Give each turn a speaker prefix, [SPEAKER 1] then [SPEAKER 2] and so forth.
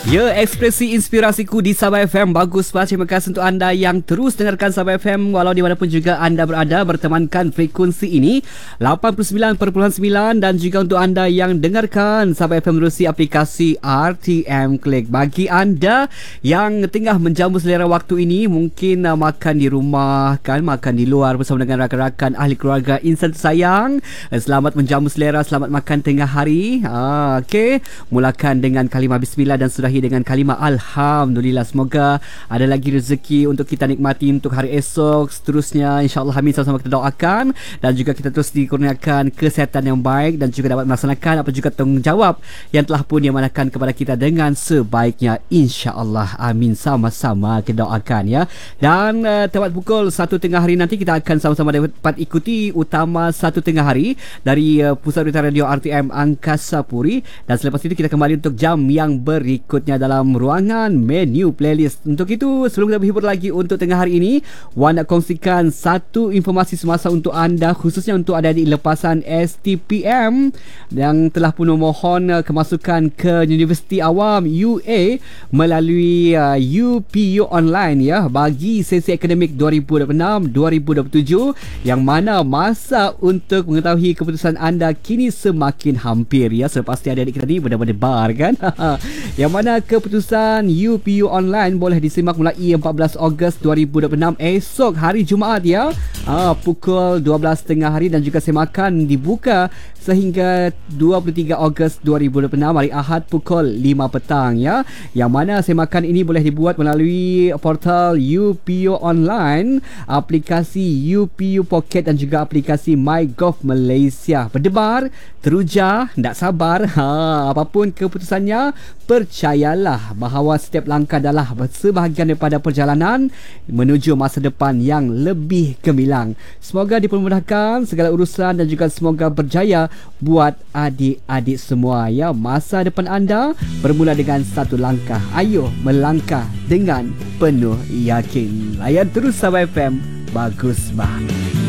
[SPEAKER 1] Ya, ekspresi inspirasiku di Sabah FM. Bagus banget. Terima kasih untuk anda yang terus dengarkan Sabah FM walau di mana pun juga anda berada, bertemankan frekuensi ini 89.9. Dan juga untuk anda yang dengarkan Sabah FM melalui aplikasi RTM Click. Bagi anda yang tengah menjamu selera waktu ini, mungkin makan di rumah kan, makan di luar bersama dengan rakan-rakan ahli keluarga insan tersayang, selamat menjamu selera, selamat makan tengah hari. Okey, mulakan dengan kalimah bismillah dan sudahi dengan kalimah alhamdulillah. Semoga ada lagi rezeki untuk kita nikmati untuk hari esok. Seterusnya insya-Allah, amin, sama-sama kita doakan, dan juga kita terus dikurniakan kesihatan yang baik dan juga dapat melaksanakan apa juga tanggungjawab yang telah pun diamanahkan kepada kita dengan sebaiknya, insya-Allah, amin, sama-sama kita doakan ya. Dan tepat pukul 1 tengah hari nanti kita akan sama-sama dapat ikuti utama 1 tengah hari dari Pusat Berita Radio RTM Angkasa Puri, dan selepas itu kita kembali untuk jam yang berikutnya dalam ruangan menu playlist. Untuk itu, sebelum kita berhibur lagi untuk tengah hari ini, Wan nak kongsikan satu informasi semasa untuk anda, khususnya untuk adik-adik lepasan STPM yang telah pun memohon kemasukan ke Universiti Awam UA melalui UPU Online ya, bagi sesi akademik 2026-2027, yang mana masa untuk mengetahui keputusan anda kini semakin hampir ya. Selepas adik-adik kita ni berdebar kan yang mana keputusan UPU Online boleh disimak mulai 14 Ogos 2026 esok hari Jumaat ya, pukul 12 tengah hari, dan juga semakan dibuka sehingga 23 Ogos 2026 hari Ahad pukul 5 petang ya, yang mana semakan ini boleh dibuat melalui portal UPU Online, aplikasi UPU Pocket dan juga aplikasi MyGov Malaysia. Berdebar, teruja, tak sabar. Apapun keputusannya, percayalah bahawa setiap langkah adalah sebahagian daripada perjalanan menuju masa depan yang lebih gemilang. Semoga dipermudahkan segala urusan dan juga semoga berjaya buat adik-adik semua ya. Masa depan anda bermula dengan satu langkah. Ayo melangkah dengan penuh yakin. Layan terus Sabah FM. Bagus banget.